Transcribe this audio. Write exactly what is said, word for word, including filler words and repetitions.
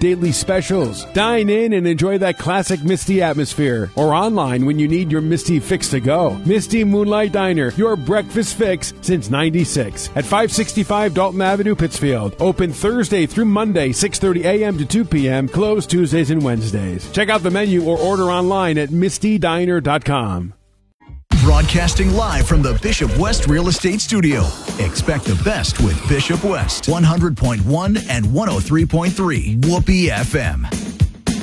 daily specials. Dine in and enjoy that classic Misty atmosphere. Or online when you need your Misty fix to go. Misty Moonlight Diner, your breakfast fix since ninety-six. At five sixty-five Dalton Avenue, Pittsfield. Open Thursday through Monday, six thirty a.m. to two p.m. Closed Tuesdays and Wednesdays. Check out the menu or order online at misty diner dot com. Broadcasting live from the Bishop West Real Estate Studio. Expect the best with Bishop West. one hundred point one and one oh three point three Whoopee F M.